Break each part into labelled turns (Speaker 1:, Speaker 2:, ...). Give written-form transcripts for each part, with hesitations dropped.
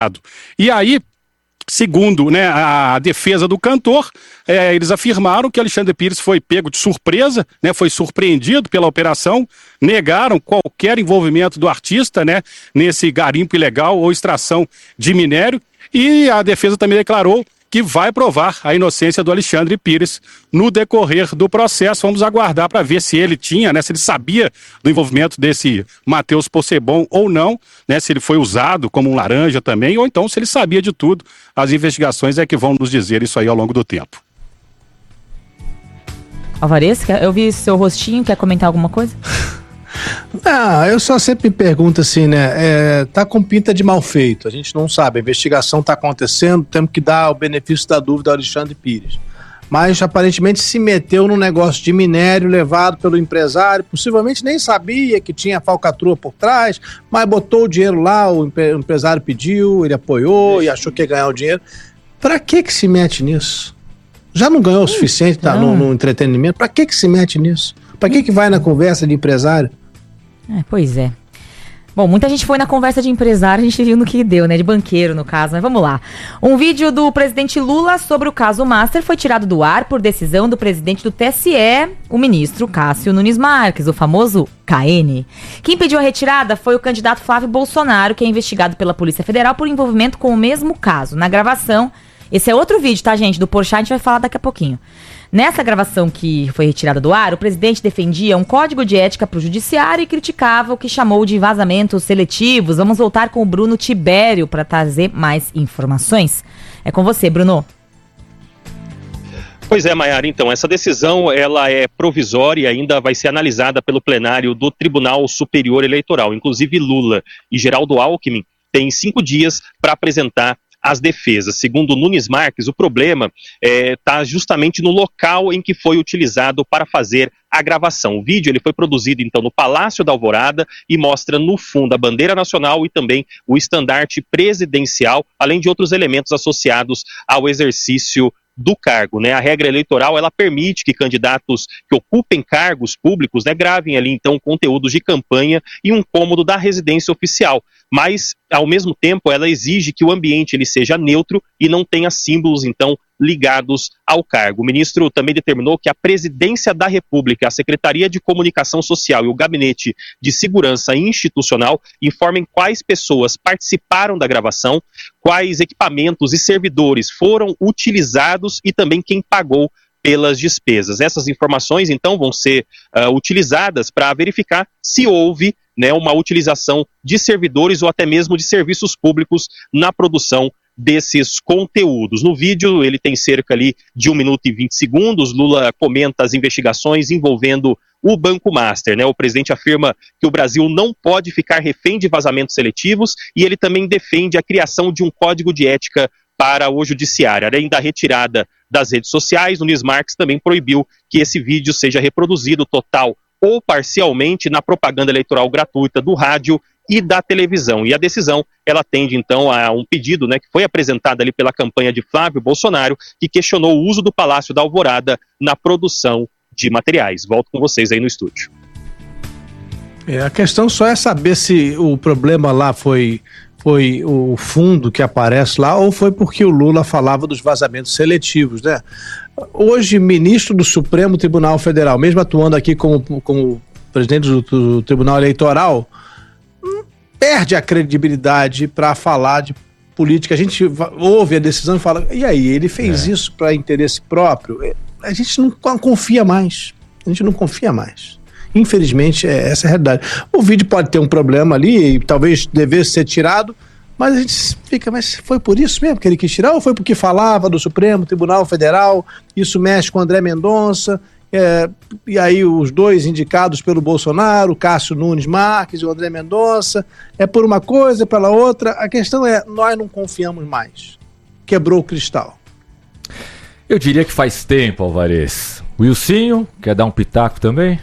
Speaker 1: E aí, segundo, né, a defesa do cantor, eles afirmaram que Alexandre Pires foi pego de surpresa, né, foi surpreendido pela operação, negaram qualquer envolvimento do artista, né, nesse garimpo ilegal ou extração de minério, e a defesa também declarou que vai provar a inocência do Alexandre Pires no decorrer do processo. Vamos aguardar para ver se ele tinha, né, se ele sabia do envolvimento desse Matheus Possebon ou não, né, se ele foi usado como um laranja também, ou então se ele sabia de tudo. As investigações é que vão nos dizer isso aí ao longo do tempo.
Speaker 2: Alvarez, eu vi seu rostinho, quer comentar alguma coisa?
Speaker 3: Eu só sempre me pergunto assim, né, tá com pinta de mal feito, a gente não sabe, a investigação tá acontecendo, temos que dar o benefício da dúvida ao Alexandre Pires, mas aparentemente se meteu num negócio de minério levado pelo empresário, possivelmente nem sabia que tinha falcatrua por trás, mas botou o dinheiro lá, o empresário pediu, ele apoiou e achou que ia ganhar o dinheiro. Pra que se mete nisso? Já não ganhou o suficiente no entretenimento, pra que se mete nisso? Pra que vai na conversa de empresário?
Speaker 2: Pois é. Bom, muita gente foi na conversa de empresário, a gente viu no que deu, né? De banqueiro, no caso, mas vamos lá. Um vídeo do presidente Lula sobre o caso Master foi tirado do ar por decisão do presidente do TSE, o ministro Cássio Nunes Marques, o famoso KN. Quem pediu a retirada foi o candidato Flávio Bolsonaro, que é investigado pela Polícia Federal por envolvimento com o mesmo caso. Na gravação, esse é outro vídeo, tá, gente? Do Porchat, a gente vai falar daqui a pouquinho. Nessa gravação que foi retirada do ar, o presidente defendia um código de ética para o judiciário e criticava o que chamou de vazamentos seletivos. Vamos voltar com o Bruno Tibério para trazer mais informações. É com você, Bruno.
Speaker 4: Pois é, Maiara, então, essa decisão ela é provisória e ainda vai ser analisada pelo plenário do Tribunal Superior Eleitoral. Inclusive, Lula e Geraldo Alckmin têm 5 dias para apresentar as defesas. Segundo Nunes Marques, o problema está justamente no local em que foi utilizado para fazer a gravação. O vídeo ele foi produzido então no Palácio da Alvorada e mostra no fundo a bandeira nacional e também o estandarte presidencial, além de outros elementos associados ao exercício do cargo, né? A regra eleitoral, ela permite que candidatos que ocupem cargos públicos, né, gravem ali, então, conteúdos de campanha em um cômodo da residência oficial, mas, ao mesmo tempo, ela exige que o ambiente ele seja neutro e não tenha símbolos, então, ligados ao cargo. O ministro também determinou que a Presidência da República, a Secretaria de Comunicação Social e o Gabinete de Segurança Institucional informem quais pessoas participaram da gravação, quais equipamentos e servidores foram utilizados e também quem pagou pelas despesas. Essas informações, então, vão ser utilizadas para verificar se houve, né, uma utilização de servidores ou até mesmo de serviços públicos na produção desses conteúdos. No vídeo, ele tem cerca ali de 1 minuto e 20 segundos, Lula comenta as investigações envolvendo o Banco Master, né? O presidente afirma que o Brasil não pode ficar refém de vazamentos seletivos e ele também defende a criação de um código de ética para o judiciário. Além da retirada das redes sociais, Nunes Marques também proibiu que esse vídeo seja reproduzido total ou parcialmente na propaganda eleitoral gratuita do rádio e da televisão. E a decisão, ela atende então a um pedido, né, que foi apresentado ali pela campanha de Flávio Bolsonaro, que questionou o uso do Palácio da Alvorada na produção de materiais. Volto com vocês aí no estúdio.
Speaker 3: A questão só é saber se o problema lá foi o fundo que aparece lá ou foi porque o Lula falava dos vazamentos seletivos, né? Hoje, ministro do Supremo Tribunal Federal, mesmo atuando aqui como presidente do Tribunal Eleitoral, perde a credibilidade para falar de política. A gente ouve a decisão e fala, e aí, ele fez isso para interesse próprio? A gente não confia mais. Infelizmente, essa é a realidade. O vídeo pode ter um problema ali e talvez devesse ser tirado, mas a gente fica, mas foi por isso mesmo que ele quis tirar ou foi porque falava do Supremo Tribunal Federal, isso mexe com o André Mendonça, e aí os dois indicados pelo Bolsonaro, Cássio Nunes Marques e o André Mendonça, é por uma coisa, pela outra. A questão é, nós não confiamos mais. Quebrou o cristal.
Speaker 5: Eu diria que faz tempo, Alvarez. Wilsinho, quer dar um pitaco também?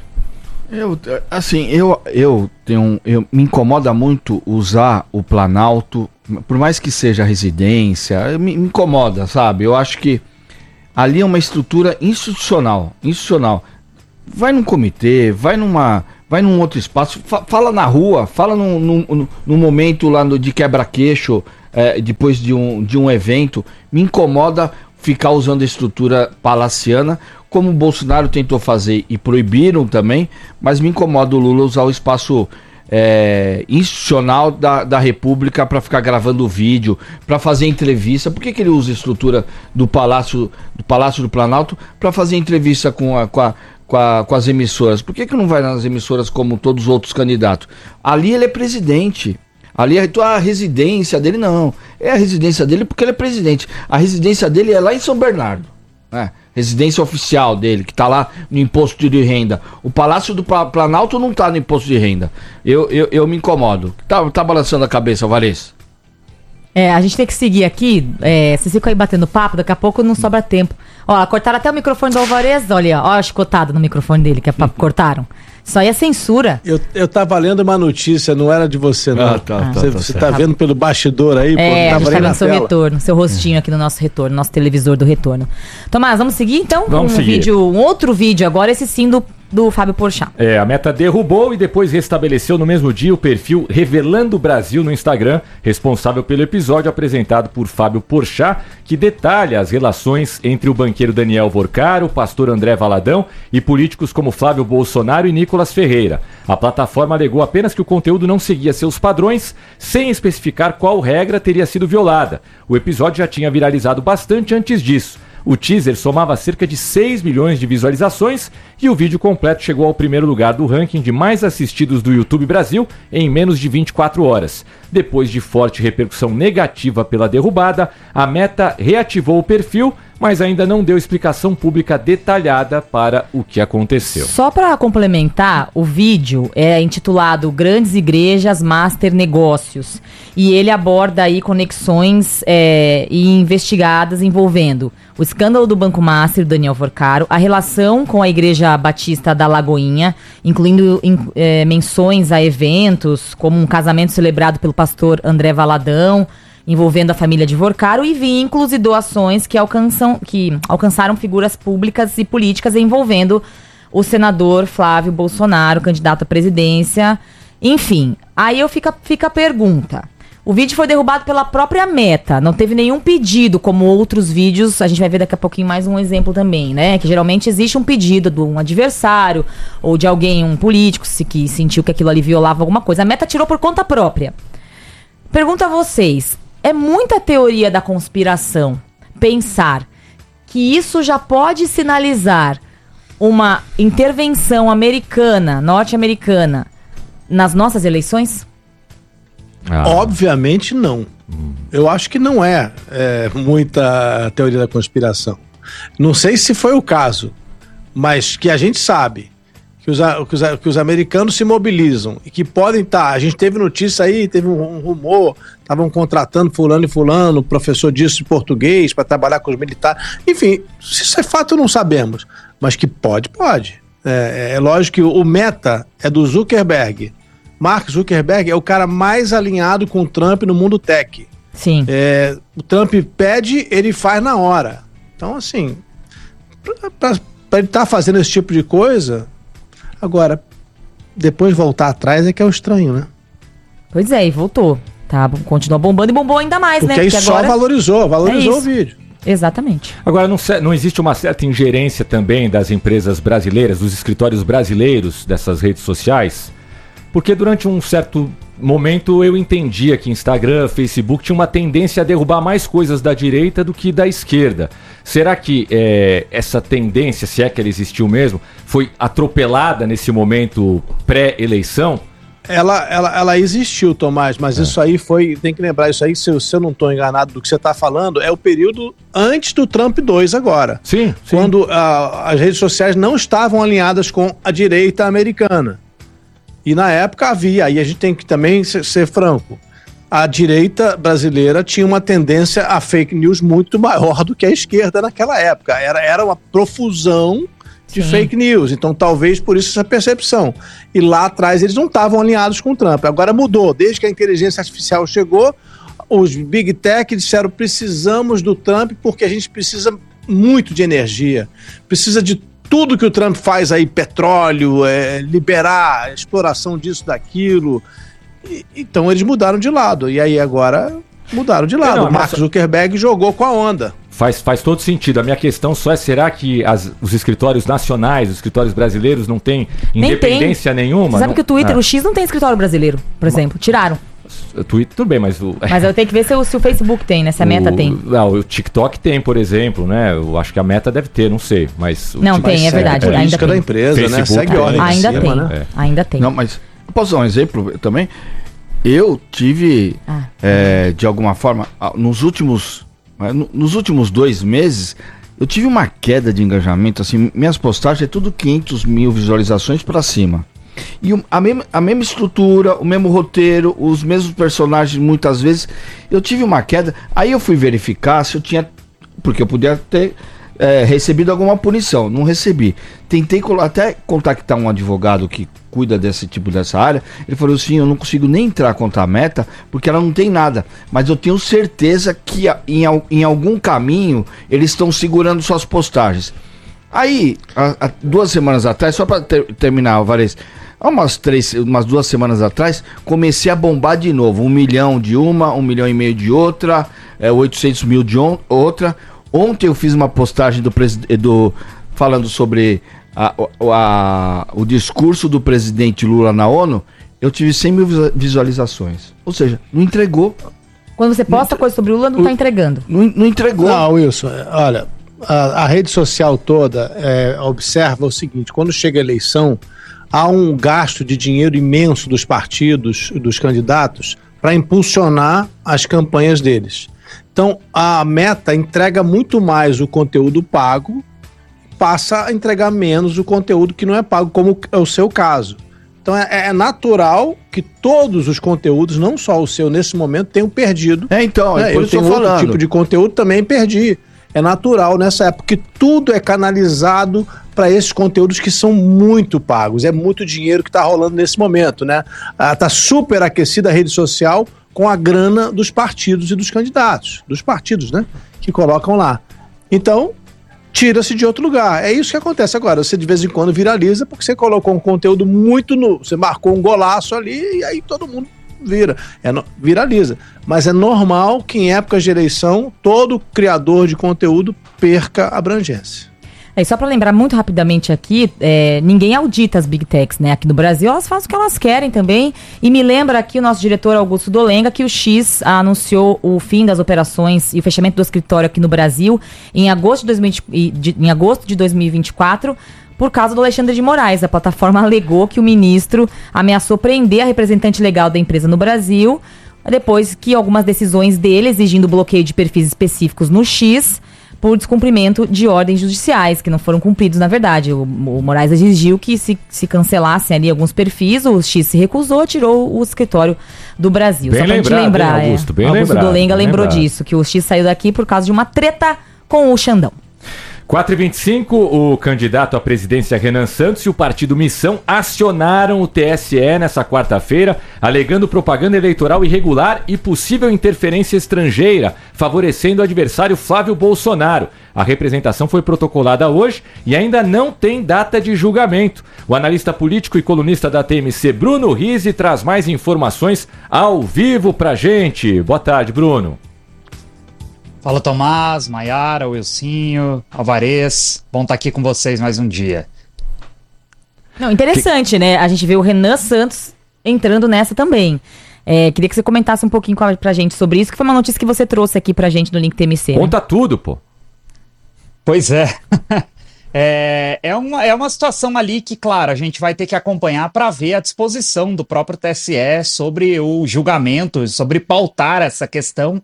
Speaker 6: Me incomoda muito usar o Planalto, por mais que seja residência, me incomoda, sabe? Eu acho que ali é uma estrutura institucional. Vai num comitê, vai num outro espaço, fala na rua, fala num momento lá de quebra-queixo depois de um evento, me incomoda ficar usando a estrutura palaciana, como o Bolsonaro tentou fazer e proibiram também, mas me incomoda o Lula usar o espaço institucional da República para ficar gravando vídeo, para fazer entrevista. Por que ele usa a estrutura do Palácio do Planalto para fazer entrevista com as emissoras? Por que não vai nas emissoras como todos os outros candidatos? Ali ele é presidente. Ali a residência dele não. É a residência dele porque ele é presidente. A residência dele é lá em São Bernardo, né? Residência oficial dele, que está lá no imposto de renda. O Palácio do Planalto não está no imposto de renda. Eu me incomodo. Tá balançando a cabeça, Alvarez?
Speaker 2: A gente tem que seguir aqui. Vocês ficam aí batendo papo, daqui a pouco não sobra tempo. Ó, cortaram até o microfone do Alvarez. Olha, ó a chicotada no microfone dele, que cortaram. Isso aí é censura.
Speaker 3: Eu tava lendo uma notícia, não era de você, não. Você tá vendo pelo bastidor aí?
Speaker 2: A gente tá vendo seu retorno, seu rostinho aqui no nosso retorno, nosso televisor do retorno. Tomás, vamos seguir então?
Speaker 5: Vamos seguir.
Speaker 2: Um outro vídeo agora, esse sim do Fábio Porchat.
Speaker 5: A Meta derrubou e depois restabeleceu no mesmo dia o perfil Revelando o Brasil no Instagram, responsável pelo episódio apresentado por Fábio Porchat, que detalha as relações entre o banqueiro Daniel Vorcaro, o pastor André Valadão e políticos como Flávio Bolsonaro e Nicolas Ferreira. A plataforma alegou apenas que o conteúdo não seguia seus padrões, sem especificar qual regra teria sido violada. O episódio já tinha viralizado bastante antes disso. O teaser somava cerca de 6 milhões de visualizações e o vídeo completo chegou ao primeiro lugar do ranking de mais assistidos do YouTube Brasil em menos de 24 horas. Depois de forte repercussão negativa pela derrubada, a Meta reativou o perfil, mas ainda não deu explicação pública detalhada para o que aconteceu.
Speaker 2: Só para complementar, o vídeo é intitulado Grandes Igrejas, Master Negócios. E ele aborda aí conexões e investigadas envolvendo o escândalo do Banco Master, do Daniel Vorcaro, a relação com a Igreja Batista da Lagoinha, incluindo menções a eventos, como um casamento celebrado pelo pastor André Valadão, envolvendo a família de Vorcaro, e vínculos e doações que alcançaram figuras públicas e políticas envolvendo o senador Flávio Bolsonaro, candidato à presidência. Enfim, aí fica a pergunta. O vídeo foi derrubado pela própria Meta, não teve nenhum pedido, como outros vídeos, a gente vai ver daqui a pouquinho mais um exemplo também, né? Que geralmente existe um pedido de um adversário ou de alguém, um político, que sentiu que aquilo ali violava alguma coisa. A Meta tirou por conta própria. Pergunto a vocês, é muita teoria da conspiração pensar que isso já pode sinalizar uma intervenção norte-americana, nas nossas eleições?
Speaker 3: Obviamente não. Eu acho que não é muita teoria da conspiração. Não sei se foi o caso, mas que a gente sabe que os americanos se mobilizam e que podem estar. A gente teve notícia aí, teve um rumor, estavam contratando fulano e fulano, professor disso de português para trabalhar com os militares. Enfim, se isso é fato não sabemos, mas que pode. É lógico que o Meta é do Zuckerberg. Mark Zuckerberg é o cara mais alinhado com o Trump no mundo tech.
Speaker 2: Sim.
Speaker 3: O Trump pede, ele faz na hora. Então, assim, para ele estar fazendo esse tipo de coisa, agora, depois voltar atrás é que é o estranho, né?
Speaker 2: Pois é, e voltou. Tá, continua bombando e bombou ainda mais,
Speaker 3: porque
Speaker 2: né?
Speaker 3: Porque aí só valorizou o vídeo.
Speaker 2: Exatamente.
Speaker 5: Agora, não existe uma certa ingerência também das empresas brasileiras, dos escritórios brasileiros dessas redes sociais? Porque durante um certo momento eu entendia que Instagram, Facebook tinha uma tendência a derrubar mais coisas da direita do que da esquerda. Será que essa tendência, se é que ela existiu mesmo, foi atropelada nesse momento pré-eleição?
Speaker 3: Ela existiu, Tomás, mas isso aí tem que lembrar, isso aí, se eu não estou enganado do que você está falando, é o período antes do Trump 2 agora.
Speaker 5: Sim.
Speaker 3: Quando as redes sociais não estavam alinhadas com a direita americana. E na época havia, aí a gente tem que também ser franco, a direita brasileira tinha uma tendência a fake news muito maior do que a esquerda naquela época. Era uma profusão de fake news, então talvez por isso essa percepção. E lá atrás eles não estavam alinhados com o Trump. Agora mudou, desde que a inteligência artificial chegou, os Big Tech disseram: precisamos do Trump porque a gente precisa muito de energia, precisa de tudo que o Trump faz aí, petróleo, liberar a exploração disso, daquilo. Então eles mudaram de lado. E aí agora mudaram de lado. O Mark Zuckerberg jogou com a onda.
Speaker 5: Faz todo sentido. A minha questão só é, será que os escritórios nacionais, os escritórios brasileiros não têm independência nenhuma?
Speaker 2: Você sabe que o Twitter, o X não tem escritório brasileiro, por exemplo. Tiraram.
Speaker 5: O Twitter, tudo bem, mas...
Speaker 2: Mas eu tenho que ver se o Facebook tem, né? Se a Meta tem.
Speaker 5: Não, o TikTok tem, por exemplo, né? Eu acho que a Meta deve ter, não sei. Mas
Speaker 2: não, tem, é verdade.
Speaker 3: A política da empresa,
Speaker 5: Facebook,
Speaker 3: né? Segue ordem
Speaker 2: ainda
Speaker 3: cima,
Speaker 2: tem,
Speaker 3: né?
Speaker 2: ainda tem.
Speaker 6: Não, mas posso dar um exemplo também? Eu tive, de alguma forma, nos últimos 2 meses, eu tive uma queda de engajamento, assim, minhas postagens é tudo 500 mil visualizações para cima. E a mesma estrutura, o mesmo roteiro, os mesmos personagens, muitas vezes, eu tive uma queda. Aí eu fui verificar se eu tinha, porque eu podia ter recebido alguma punição, não recebi. Tentei até contactar um advogado que cuida dessa área. Ele falou assim: eu não consigo nem entrar contra a Meta porque ela não tem nada, mas eu tenho certeza que em algum caminho eles estão segurando suas postagens. Aí, 2 semanas atrás, só para terminar, Vares, umas 2 semanas atrás, comecei a bombar de novo. 1 milhão de uma, 1,5 milhão de outra, 800 mil de outra. Ontem eu fiz uma postagem falando sobre o discurso do presidente Lula na ONU. Eu tive 100 mil visualizações. Ou seja, não entregou.
Speaker 2: Quando você posta coisa sobre o Lula, não está entregando.
Speaker 6: Não entregou.
Speaker 3: Não, Wilson, olha, a rede social toda observa o seguinte: quando chega a eleição, há um gasto de dinheiro imenso dos partidos, dos candidatos, para impulsionar as campanhas deles. Então, a Meta entrega muito mais o conteúdo pago, passa a entregar menos o conteúdo que não é pago, como é o seu caso. Então, é natural que todos os conteúdos, não só o seu, nesse momento, tenham perdido.
Speaker 6: Então,
Speaker 3: eu tenho outro tipo de conteúdo, também perdi. É natural nessa época, porque tudo é canalizado para esses conteúdos que são muito pagos. É muito dinheiro que está rolando nesse momento, né? Está super aquecida a rede social com a grana dos partidos e dos candidatos, dos partidos, né? Que colocam lá. Então, tira-se de outro lugar. É isso que acontece agora. Você de vez em quando viraliza porque você colocou um conteúdo muito você marcou um golaço ali e aí todo mundo viraliza. Mas é normal que em épocas de eleição todo criador de conteúdo perca abrangência.
Speaker 2: E só para lembrar muito rapidamente aqui, ninguém audita as Big Techs, né? Aqui no Brasil elas fazem o que elas querem também. E me lembra aqui o nosso diretor Augusto Dolenga que o X anunciou o fim das operações e o fechamento do escritório aqui no Brasil em agosto de 2024. Por causa do Alexandre de Moraes. A plataforma alegou que o ministro ameaçou prender a representante legal da empresa no Brasil, depois que algumas decisões dele exigindo bloqueio de perfis específicos no X por descumprimento de ordens judiciais, que não foram cumpridos, na verdade. O Moraes exigiu que se cancelassem ali alguns perfis, o X se recusou, tirou o escritório do Brasil.
Speaker 5: Bem
Speaker 2: só pra gente lembrar,
Speaker 5: Augusto, bem
Speaker 2: Augusto
Speaker 5: lembrado,
Speaker 2: Dolenga
Speaker 5: bem
Speaker 2: lembrou
Speaker 5: lembrado.
Speaker 2: disso, que o X saiu daqui por causa de uma treta com o Xandão.
Speaker 5: 4h25, o candidato à presidência Renan Santos e o partido Missão acionaram o TSE nessa quarta-feira, alegando propaganda eleitoral irregular e possível interferência estrangeira, favorecendo o adversário Flávio Bolsonaro. A representação foi protocolada hoje e ainda não tem data de julgamento. O analista político e colunista da TMC, Bruno Rizzi, traz mais informações ao vivo pra gente. Boa tarde, Bruno.
Speaker 7: Fala, Tomás, Maiara, Wilsinho, Alvarez. Bom estar aqui com vocês mais um dia.
Speaker 2: Não, interessante, né? A gente vê o Renan Santos entrando nessa também. Queria que você comentasse um pouquinho pra gente sobre isso, que foi uma notícia que você trouxe aqui pra gente no Link TMC. Né?
Speaker 5: Conta tudo, pô.
Speaker 7: Pois é. É uma situação ali que, claro, a gente vai ter que acompanhar para ver a disposição do próprio TSE sobre o julgamento, sobre pautar essa questão.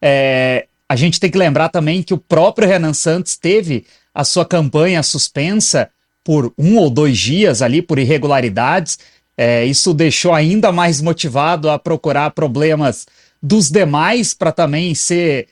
Speaker 7: A gente tem que lembrar também que o próprio Renan Santos teve a sua campanha suspensa por 1 ou 2 dias ali, por irregularidades. Isso deixou ainda mais motivado a procurar problemas dos demais para também ser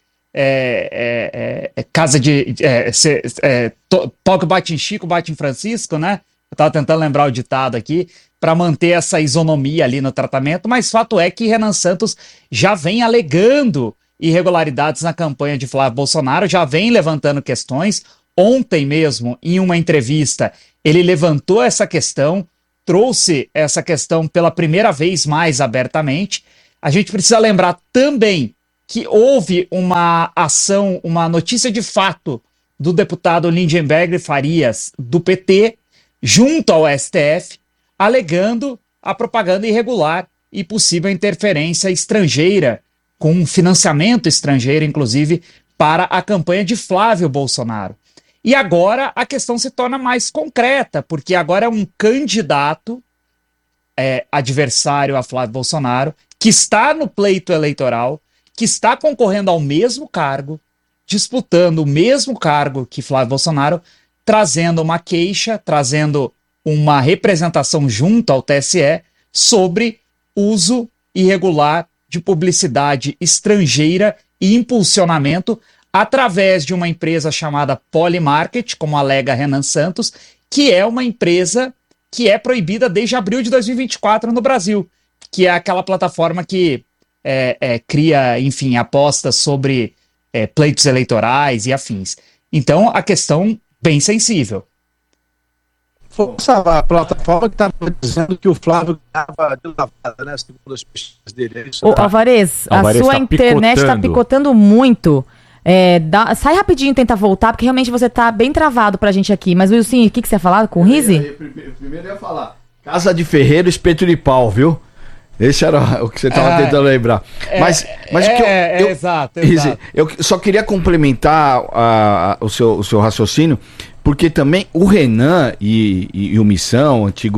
Speaker 7: casa de... toque bate em Chico, bate em Francisco, né? Eu estava tentando lembrar o ditado aqui, para manter essa isonomia ali no tratamento, mas fato é que Renan Santos já vem alegando irregularidades na campanha de Flávio Bolsonaro, já vem levantando questões. Ontem mesmo, em uma entrevista, ele levantou essa questão, trouxe essa questão pela primeira vez mais abertamente. A gente precisa lembrar também que houve uma ação, uma notícia de fato do deputado Lindenberg Farias, do PT, junto ao STF, alegando a propaganda irregular e possível interferência estrangeira, com financiamento estrangeiro, inclusive, para a campanha de Flávio Bolsonaro. E agora a questão se torna mais concreta, porque agora é um candidato adversário a Flávio Bolsonaro, que está no pleito eleitoral, que está concorrendo ao mesmo cargo, disputando o mesmo cargo que Flávio Bolsonaro, trazendo uma queixa, trazendo uma representação junto ao TSE sobre uso irregular de publicidade estrangeira e impulsionamento através de uma empresa chamada Polymarket, como alega Renan Santos, que é uma empresa que é proibida desde abril de 2024 no Brasil, que é aquela plataforma que cria, enfim, apostas sobre pleitos eleitorais e afins. Então, a questão bem sensível.
Speaker 3: A plataforma que estava dizendo que o Flávio estava de lavada, né? Segundo as pesquisas dele.
Speaker 2: Ô, Alvarez, a sua
Speaker 5: tá
Speaker 2: internet está picotando muito. Sai rapidinho e tenta voltar, porque realmente você tá bem travado pra gente aqui. Mas, Wilson, o que você ia falar com o Rizzi?
Speaker 6: Primeiro eu ia falar. Casa de Ferreiro, espeto de pau, viu? Esse era o que você estava tentando lembrar.
Speaker 7: Exato.
Speaker 6: Rizzi, eu só queria complementar o seu raciocínio, porque também o Renan e o Missão, o antigo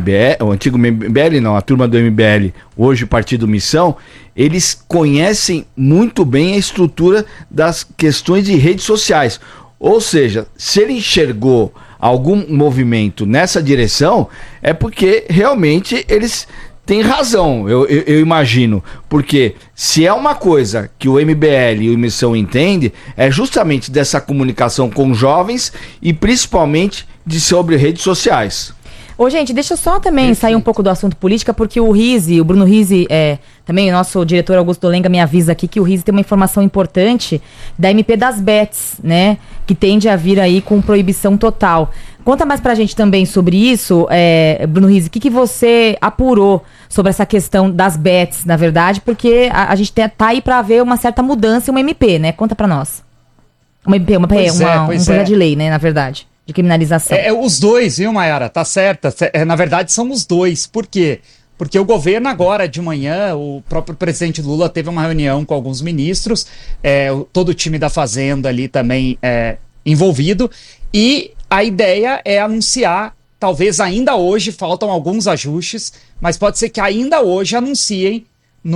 Speaker 6: MBL não, a turma do MBL, hoje o Partido Missão, eles conhecem muito bem a estrutura das questões de redes sociais. Ou seja, se ele enxergou algum movimento nessa direção, é porque realmente eles têm razão, eu imagino. Porque se é uma coisa que o MBL e o Missão entendem, é justamente dessa comunicação com jovens e principalmente sobre redes sociais.
Speaker 2: Ô, gente, deixa eu só também sair um pouco do assunto política, porque o Bruno Rizzi, também o nosso diretor Augusto Lenga me avisa aqui que o Rizzi tem uma informação importante da MP das bets, né, que tende a vir aí com proibição total. Conta mais pra gente também sobre isso, Bruno Rizzi, o que você apurou sobre essa questão das bets, na verdade, porque a gente tá aí pra ver uma certa mudança em uma MP, né? Conta pra nós. Uma MP, um projeto de lei, né, na verdade, de criminalização.
Speaker 7: Os dois, viu, Mayara? Tá certa. Na verdade, são os dois. Por quê? Porque o governo agora de manhã, o próprio presidente Lula teve uma reunião com alguns ministros, todo o time da Fazenda ali também envolvido, e a ideia é anunciar, talvez ainda hoje, faltam alguns ajustes, mas pode ser que ainda hoje anunciem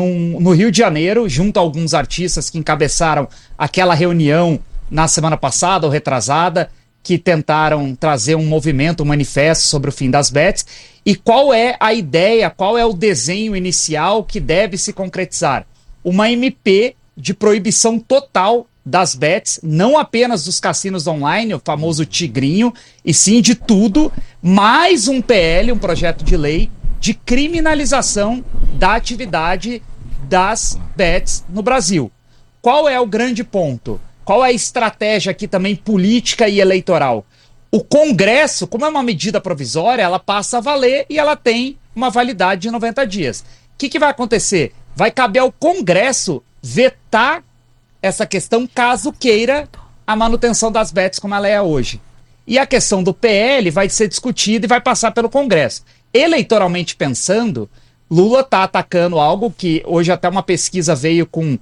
Speaker 7: no Rio de Janeiro, junto a alguns artistas que encabeçaram aquela reunião na semana passada ou retrasada, que tentaram trazer um movimento, um manifesto sobre o fim das bets. E qual é a ideia, qual é o desenho inicial que deve se concretizar? Uma MP de proibição total das bets, não apenas dos cassinos online, o famoso tigrinho, e sim de tudo, mais um PL, um projeto de lei, de criminalização da atividade das bets no Brasil. Qual é o grande ponto? Qual é a estratégia aqui também política e eleitoral? O Congresso, como é uma medida provisória, ela passa a valer e ela tem uma validade de 90 dias. O que vai acontecer? Vai caber ao Congresso vetar essa questão caso queira a manutenção das bets como ela é hoje. E a questão do PL vai ser discutida e vai passar pelo Congresso. Eleitoralmente pensando, Lula está atacando algo que hoje até uma pesquisa veio com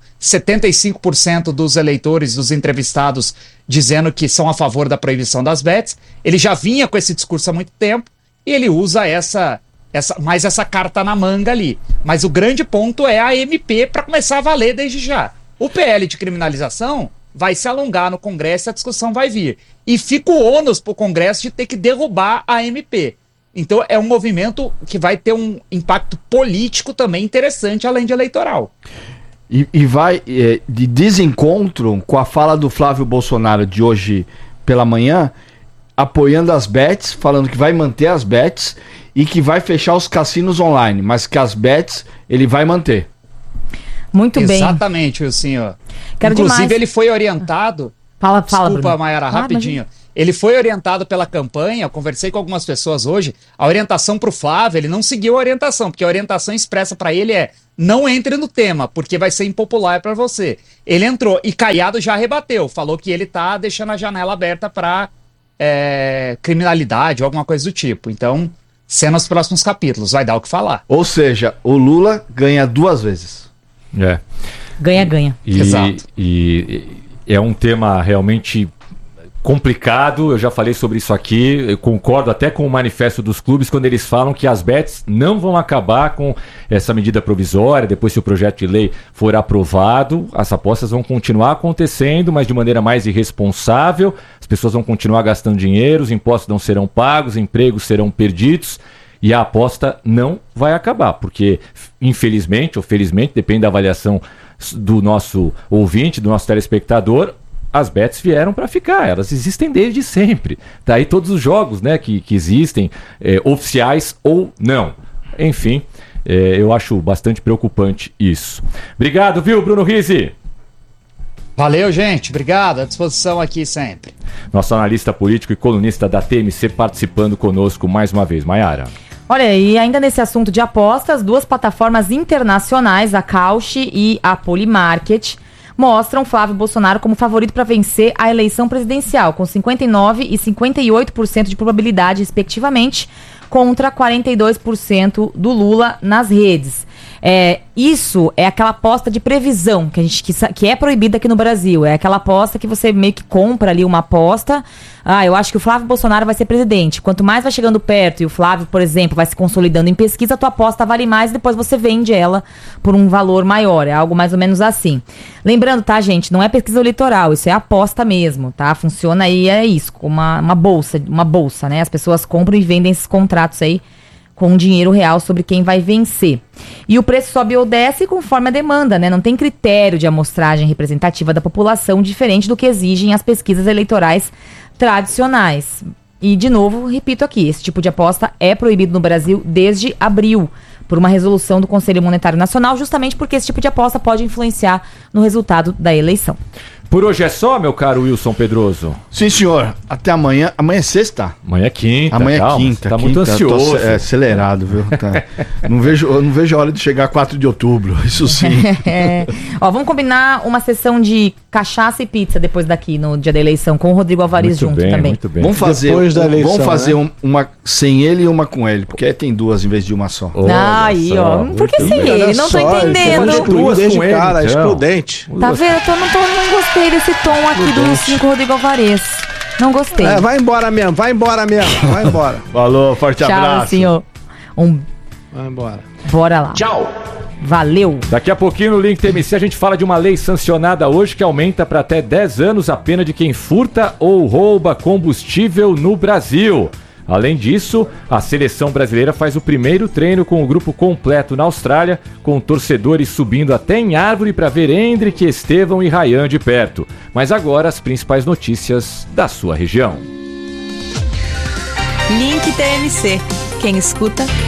Speaker 7: 75% dos eleitores, dos entrevistados, dizendo que são a favor da proibição das bets. Ele já vinha com esse discurso há muito tempo e ele usa mais essa carta na manga ali. Mas o grande ponto é a MP para começar a valer desde já. O PL de criminalização vai se alongar no Congresso e a discussão vai vir. E fica o ônus para o Congresso de ter que derrubar a MP. Então é um movimento que vai ter um impacto político também interessante, além de eleitoral.
Speaker 6: E vai de desencontro com a fala do Flávio Bolsonaro de hoje pela manhã, apoiando as bets, falando que vai manter as bets e que vai fechar os cassinos online, mas que as bets ele vai manter.
Speaker 2: Muito bem.
Speaker 7: Exatamente, o senhor.
Speaker 2: Quero
Speaker 7: Inclusive,
Speaker 2: demais.
Speaker 7: Ele foi orientado...
Speaker 2: Fala,
Speaker 7: desculpa,
Speaker 2: Bruno.
Speaker 7: Mayara, rapidinho. Ele foi orientado pela campanha, eu conversei com algumas pessoas hoje, a orientação para o Flávio, ele não seguiu a orientação, porque a orientação expressa para ele é: não entre no tema, porque vai ser impopular para você. Ele entrou e Caiado já rebateu, falou que ele tá deixando a janela aberta para criminalidade ou alguma coisa do tipo. Então, cenas nos próximos capítulos, vai dar o que falar.
Speaker 6: Ou seja, o Lula ganha 2 vezes.
Speaker 2: Ganha.
Speaker 7: Exato.
Speaker 5: E é um tema realmente complicado, eu já falei sobre isso aqui, eu concordo até com o manifesto dos clubes quando eles falam que as bets não vão acabar com essa medida provisória, depois se o projeto de lei for aprovado, as apostas vão continuar acontecendo, mas de maneira mais irresponsável, as pessoas vão continuar gastando dinheiro, os impostos não serão pagos, empregos serão perdidos, e a aposta não vai acabar, porque infelizmente ou felizmente, depende da avaliação do nosso ouvinte, do nosso telespectador, as bets vieram para ficar, elas existem desde sempre. Daí todos os jogos, né, que existem, oficiais ou não. Enfim, eu acho bastante preocupante isso. Obrigado, viu, Bruno Rizzi?
Speaker 7: Valeu, gente. Obrigado. À disposição aqui sempre.
Speaker 5: Nosso analista político e colunista da TMC participando conosco mais uma vez. Maiara.
Speaker 2: Olha, e ainda nesse assunto de apostas, 2 plataformas internacionais, a Cauchy e a Polymarket, mostram Flávio Bolsonaro como favorito para vencer a eleição presidencial, com 59% e 58% de probabilidade, respectivamente, contra 42% do Lula nas redes. Isso é aquela aposta de previsão que é proibida aqui no Brasil. É aquela aposta que você meio que compra ali uma aposta. Eu acho que o Flávio Bolsonaro vai ser presidente. Quanto mais vai chegando perto e o Flávio, por exemplo, vai se consolidando em pesquisa, a tua aposta vale mais e depois você vende ela por um valor maior. É algo mais ou menos assim. Lembrando, tá, gente? Não é pesquisa eleitoral, isso é aposta mesmo, tá? Funciona aí, é isso, como uma bolsa, né? As pessoas compram e vendem esses contratos aí com dinheiro real sobre quem vai vencer. E o preço sobe ou desce conforme a demanda, né? Não tem critério de amostragem representativa da população diferente do que exigem as pesquisas eleitorais tradicionais. E, de novo, repito aqui, esse tipo de aposta é proibido no Brasil desde abril, por uma resolução do Conselho Monetário Nacional, justamente porque esse tipo de aposta pode influenciar no resultado da eleição.
Speaker 5: Por hoje é só, meu caro Wilson Pedroso?
Speaker 6: Sim, senhor. Até amanhã. Amanhã é sexta?
Speaker 5: Amanhã é quinta.
Speaker 6: Amanhã é quinta.
Speaker 5: Tá muito ansioso.
Speaker 6: Tô acelerado, viu? Tá. Eu não vejo a hora de chegar a 4 de outubro, isso sim.
Speaker 2: Vamos combinar uma sessão de cachaça e pizza depois daqui, no dia da eleição, com o Rodrigo Alvares junto também.
Speaker 5: Muito bem.
Speaker 6: Vamos fazer,
Speaker 3: depois da eleição,
Speaker 6: vamos fazer uma sem ele e uma com ele, porque aí tem 2 em vez de uma só.
Speaker 2: Por que sem ele? Não tô entendendo.
Speaker 3: Excludente,
Speaker 5: com ele,
Speaker 3: cara,
Speaker 5: então.
Speaker 3: excludente.
Speaker 2: Tá vendo? Não gostei desse tom aqui do 5 Rodrigo Alvares. Não gostei.
Speaker 3: Vai embora mesmo. Vai embora.
Speaker 6: Falou, forte abraço.
Speaker 2: Tchau, senhor.
Speaker 3: Vai embora.
Speaker 2: Bora lá.
Speaker 4: Tchau.
Speaker 2: Valeu.
Speaker 5: Daqui a pouquinho no Link TMC a gente fala de uma lei sancionada hoje que aumenta para até 10 anos a pena de quem furta ou rouba combustível no Brasil. Além disso, a seleção brasileira faz o primeiro treino com o grupo completo na Austrália, com torcedores subindo até em árvore para ver Hendrick, Estevão e Ryan de perto. Mas agora as principais notícias da sua região.
Speaker 8: Link TMC. Quem escuta